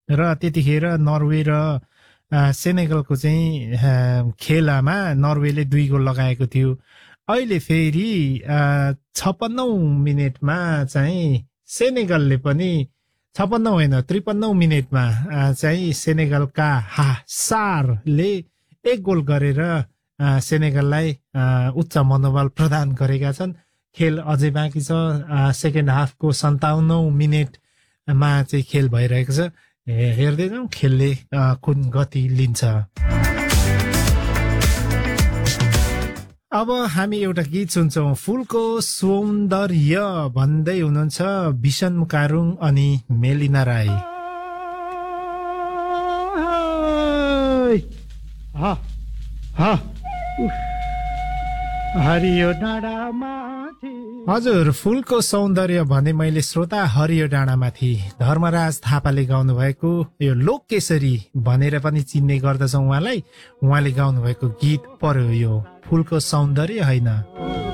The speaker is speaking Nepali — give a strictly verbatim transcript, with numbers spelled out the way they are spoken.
र त्यतिखेर नर्वे र सेनेगलको चाहिँ खेलमा नर्वेले दुई गोल लगाएको थियो। अहिले फेरि छप्पन्नौ मिनेटमा चाहिँ सेनेगलले पनि छप्पन्न होइन त्रिपन्नौ मिनेटमा चाहिँ सेनेगलका हा सारले एक गोल गरेर सेनेगललाई उच्च मनोबल प्रदान गरेका छन्। खेल अझै बाँकी छ। सेकेन्ड हाफको सन्ताउन्नौ मिनेटमा चाहिँ खेल भइरहेको छ। हेर्दै जाउँ खेलले कुन गति लिन्छ। अब हामी एउटा गीत सुन्छौँ, फुलको सौन्दर्य भन्दै हुनुहुन्छ बिसन मुकारुङ अनि मेलिना राई। हरियो डाँडामा हजुर, फुलको सौन्दर्य भने मैले श्रोता हरियो डाँडामाथि धर्मराज थापाले गाउनु भएको यो लोककेशरी भनेर पनि चिन्ने गर्दछौँ उहाँलाई। उहाँले गाउनु भएको गीत पर्यो यो फुलको सौन्दर्य होइन।